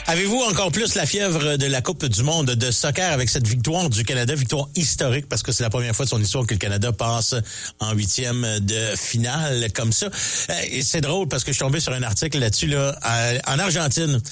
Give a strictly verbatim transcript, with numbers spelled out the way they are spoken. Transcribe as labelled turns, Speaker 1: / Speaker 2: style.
Speaker 1: Avez-vous encore plus la fièvre de la Coupe du monde de soccer avec cette victoire du Canada, victoire historique parce que c'est la première fois de son histoire que le Canada passe en huitième de finale comme ça. Et c'est drôle parce que je suis tombé sur un article là-dessus là en Argentine.